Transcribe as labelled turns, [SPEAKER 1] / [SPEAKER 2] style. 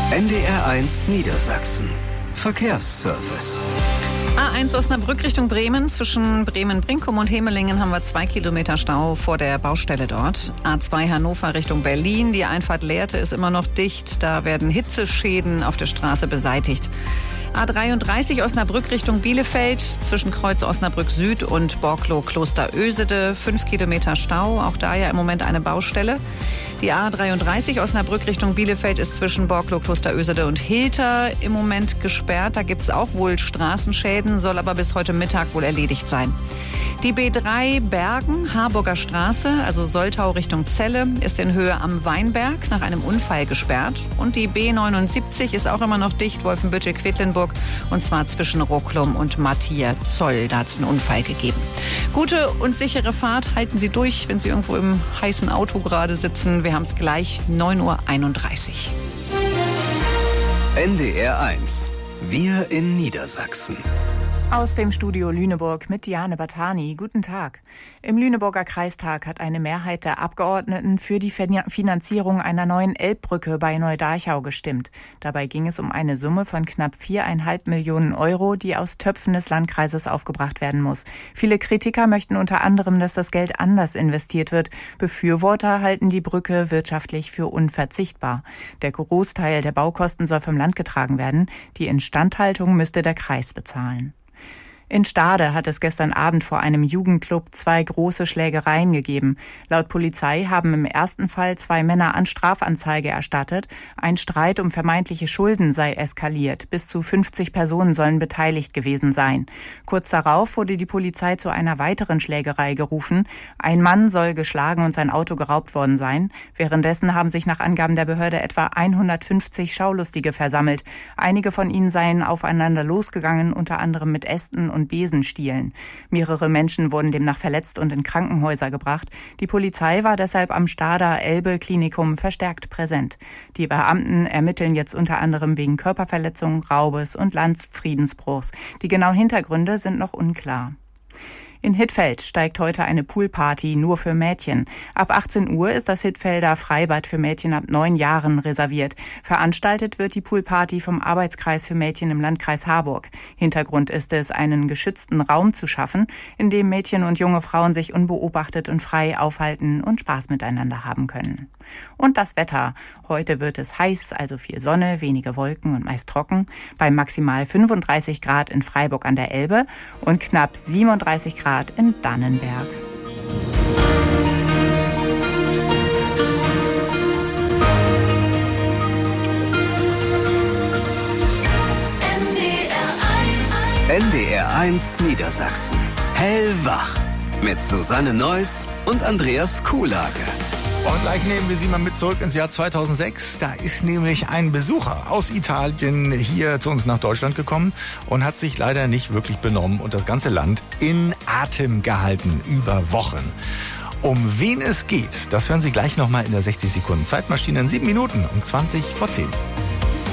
[SPEAKER 1] NDR1 Niedersachsen. Verkehrsservice.
[SPEAKER 2] A1 Osnabrück Richtung Bremen. Zwischen Bremen-Brinkum und Hemelingen haben wir 2 Kilometer Stau vor der Baustelle dort. A2 Hannover Richtung Berlin. Die Einfahrt Lehrte ist immer noch dicht. Da werden Hitzeschäden auf der Straße beseitigt. A33 Osnabrück Richtung Bielefeld. Zwischen Kreuz Osnabrück Süd und Borklow Klosterösede 5 Kilometer Stau. Auch da ja im Moment eine Baustelle. Die A33 Osnabrück Richtung Bielefeld ist zwischen Borklow Klosterösede und Hilter im Moment gesperrt. Da gibt es auch wohl Straßenschäden, soll aber bis heute Mittag wohl erledigt sein. Die B3 Bergen, Harburger Straße, also Soltau Richtung Celle, ist in Höhe am Weinberg nach einem Unfall gesperrt. Und die B79 ist auch immer noch dicht, Wolfenbüttel-Quedlinburg, und zwar zwischen Rocklum und Matthias-Zoll. Da hat es einen Unfall gegeben. Gute und sichere Fahrt, halten Sie durch, wenn Sie irgendwo im heißen Auto gerade sitzen. Wir haben es gleich, 9:31 Uhr.
[SPEAKER 1] NDR1. Wir in Niedersachsen.
[SPEAKER 3] Aus dem Studio Lüneburg mit Diane Batani. Guten Tag. Im Lüneburger Kreistag hat eine Mehrheit der Abgeordneten für die Finanzierung einer neuen Elbbrücke bei Neudarchau gestimmt. Dabei ging es um eine Summe von knapp 4,5 Millionen Euro, die aus Töpfen des Landkreises aufgebracht werden muss. Viele Kritiker möchten unter anderem, dass das Geld anders investiert wird. Befürworter halten die Brücke wirtschaftlich für unverzichtbar. Der Großteil der Baukosten soll vom Land getragen werden. Die Instandhaltung müsste der Kreis bezahlen. In Stade hat es gestern Abend vor einem Jugendclub 2 große Schlägereien gegeben. Laut Polizei haben im ersten Fall 2 Männer an Strafanzeige erstattet. Ein Streit um vermeintliche Schulden sei eskaliert. Bis zu 50 Personen sollen beteiligt gewesen sein. Kurz darauf wurde die Polizei zu einer weiteren Schlägerei gerufen. Ein Mann soll geschlagen und sein Auto geraubt worden sein. Währenddessen haben sich nach Angaben der Behörde etwa 150 Schaulustige versammelt. Einige von ihnen seien aufeinander losgegangen, unter anderem mit Ästen und Besenstielen. Mehrere Menschen wurden demnach verletzt und in Krankenhäuser gebracht. Die Polizei war deshalb am Stader Elbe-Klinikum verstärkt präsent. Die Beamten ermitteln jetzt unter anderem wegen Körperverletzung, Raubes und Landfriedensbruchs. Die genauen Hintergründe sind noch unklar. In Hittfeld steigt heute eine Poolparty nur für Mädchen. Ab 18 Uhr ist das Hittfelder Freibad für Mädchen ab 9 Jahren reserviert. Veranstaltet wird die Poolparty vom Arbeitskreis für Mädchen im Landkreis Harburg. Hintergrund ist es, einen geschützten Raum zu schaffen, in dem Mädchen und junge Frauen sich unbeobachtet und frei aufhalten und Spaß miteinander haben können. Und das Wetter. Heute wird es heiß, also viel Sonne, wenige Wolken und meist trocken. Bei maximal 35 Grad in Freiburg an der Elbe und knapp 37 Grad in Dannenberg.
[SPEAKER 1] NDR1 Niedersachsen. Hellwach. Mit Susanne Neuss und Andreas Kuhlage.
[SPEAKER 4] Und gleich nehmen wir Sie mal mit zurück ins Jahr 2006. Da ist nämlich ein Besucher aus Italien hier zu uns nach Deutschland gekommen und hat sich leider nicht wirklich benommen und das ganze Land in Atem gehalten über Wochen. Um wen es geht, das hören Sie gleich nochmal in der 60 Sekunden Zeitmaschine in 7 Minuten um 20 vor 10.